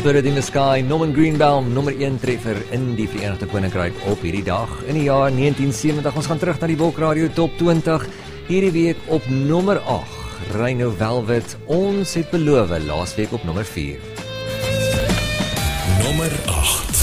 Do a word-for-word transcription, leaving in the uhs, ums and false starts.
Bird in the Sky, Norman Greenbaum, nommer een treffer in die Verenigde Koninkryk op hierdie dag in die jaar negentien seventig. Ons gaan terug na die Wolkradio Top twintig, hierdie week op nommer agt, Rhino Velvet, ons het beloof laasweek op nommer vier. Nommer agt.